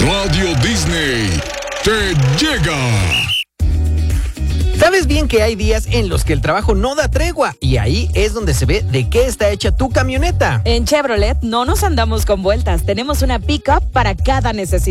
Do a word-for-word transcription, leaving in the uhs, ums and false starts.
Radio Disney te llega. Sabes bien que hay días en los que el trabajo no da tregua y ahí es donde se ve de qué está hecha tu camioneta. En Chevrolet no nos andamos con vueltas, tenemos una pick-up para cada necesidad.